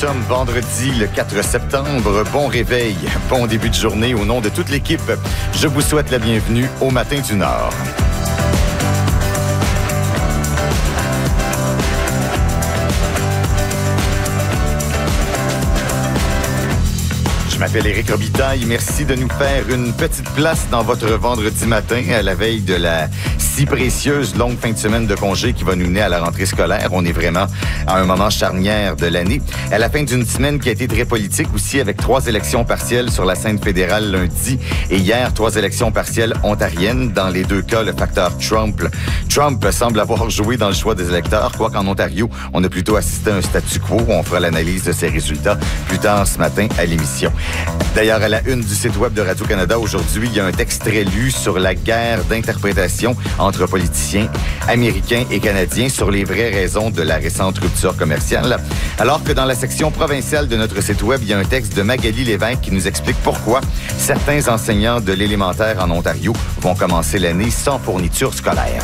sommes vendredi le 4 septembre. Bon réveil, bon début de journée au nom de toute l'équipe. Je vous souhaite la bienvenue au Matin du Nord. Je m'appelle Éric Robitaille. Merci de nous faire une petite place dans votre vendredi matin à la veille de la si précieuse longue fin de semaine de congé qui va nous mener à la rentrée scolaire. On est vraiment à un moment charnière de l'année. À la fin d'une semaine qui a été très politique aussi avec 3 élections partielles sur la scène fédérale lundi et hier 3 élections partielles ontariennes. Dans les 2 cas, le facteur Trump semble avoir joué dans le choix des électeurs, quoiqu'en Ontario, on a plutôt assisté à un statu quo. On fera l'analyse de ces résultats plus tard ce matin à l'émission. D'ailleurs, à la une du site web de Radio-Canada, aujourd'hui, il y a un texte très lu sur la guerre d'interprétation entre politiciens américains et canadiens sur les vraies raisons de la récente rupture commerciale. Alors que dans la section provinciale de notre site web, il y a un texte de Magali Lévesque qui nous explique pourquoi certains enseignants de l'élémentaire en Ontario vont commencer l'année sans fourniture scolaire.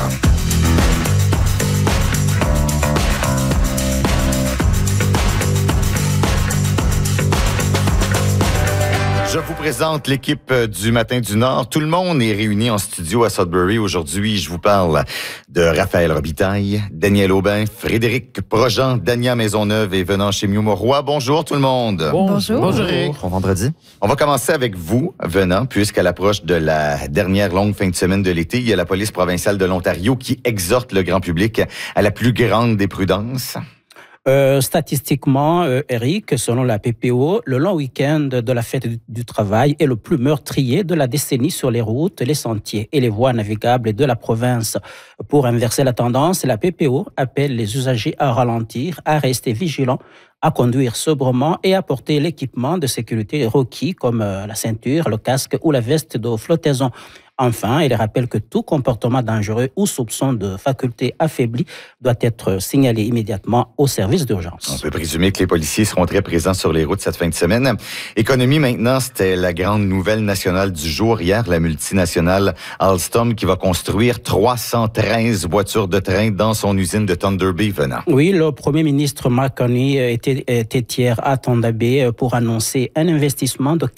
Je vous présente l'équipe du Matin du Nord. Tout le monde est réuni en studio à Sudbury. Aujourd'hui, je vous parle de Raphaël Robitaille, Daniel Aubin, Frédéric Projean, Dania Maisonneuve et Venant Chemieux-Mauroy. Bonjour tout le monde. Bonjour. Bonjour Eric. Bon vendredi. On va commencer avec vous, Venant, puisqu'à l'approche de la dernière longue fin de semaine de l'été, il y a la police provinciale de l'Ontario qui exhorte le grand public à la plus grande des prudences. Statistiquement, Eric, selon la PPO, le long week-end de la fête du travail est le plus meurtrier de la décennie sur les routes, les sentiers et les voies navigables de la province. Pour inverser la tendance, la PPO appelle les usagers à ralentir, à rester vigilants, à conduire sobrement et à porter l'équipement de sécurité requis comme la ceinture, le casque ou la veste de flottaison. Enfin, il rappelle que tout comportement dangereux ou soupçon de faculté affaiblie doit être signalé immédiatement au service d'urgence. On peut présumer que les policiers seront très présents sur les routes cette fin de semaine. Économie maintenant, c'était la grande nouvelle nationale du jour. Hier, la multinationale Alstom qui va construire 313 voitures de train dans son usine de Thunder Bay, Venant. Oui, le premier ministre Mark Carney était hier à Thunder Bay pour annoncer un investissement de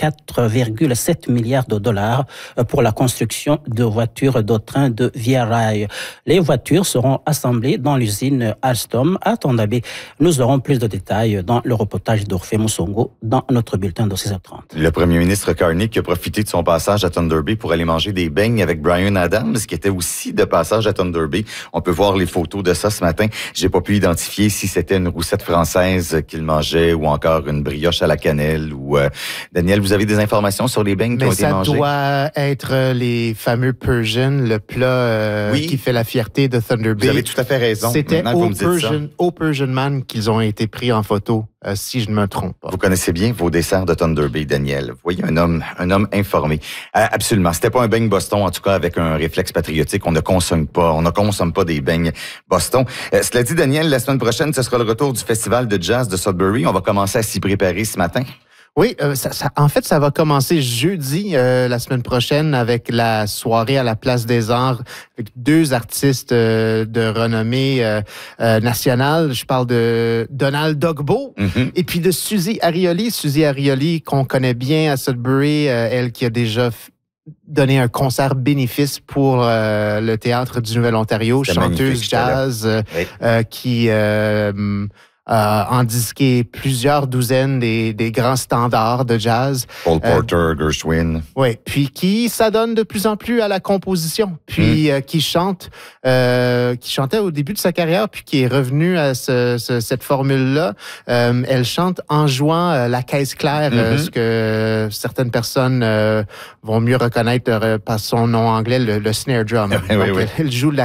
4,7 milliards de dollars pour la construction de voitures de train de Via Rail. Les voitures seront assemblées dans l'usine Alstom à Thunder Bay. Nous aurons plus de détails dans le reportage d'Orphée Moussongo dans notre bulletin de 6h30. Le premier ministre Carney qui a profité de son passage à Thunder Bay pour aller manger des beignes avec Bryan Adams, qui était aussi de passage à Thunder Bay. On peut voir les photos de ça ce matin. J'ai pas pu identifier si c'était une roussette française qu'il mangeait ou encore une brioche à la cannelle. Ou Daniel, vous avez des informations sur les beignes qui ont été mangés? Ça doit être les fameux Persian, le plat qui fait la fierté de Thunder Bay. Vous avez tout à fait raison. C'était au Persian Man qu'ils ont été pris en photo, si je ne me trompe pas. Vous connaissez bien vos desserts de Thunder Bay, Daniel. Vous voyez un homme informé. Absolument. C'était pas un beigne Boston, en tout cas avec un réflexe patriotique. On ne consomme pas des beignes Boston. Cela dit, Daniel, la semaine prochaine, ce sera le retour du festival de jazz de Sudbury. On va commencer à s'y préparer ce matin. Oui, en fait, ça va commencer jeudi, la semaine prochaine, avec la soirée à la Place des Arts, avec 2 artistes de renommée nationale. Je parle de Donald Dogbo et puis de Suzy Arioli. Suzy Arioli, qu'on connaît bien à Sudbury, elle qui a déjà donné un concert bénéfice pour le Théâtre du Nouvel-Ontario, chanteuse jazz qui... en disqué plusieurs douzaines des grands standards de jazz. Cole Porter, Gershwin. Oui, puis qui s'adonne de plus en plus à la composition, puis qui chantait au début de sa carrière, puis qui est revenue à cette formule-là. Elle chante en jouant la caisse claire, ce que certaines personnes vont mieux reconnaître par son nom anglais, le snare drum. Oui. Elle joue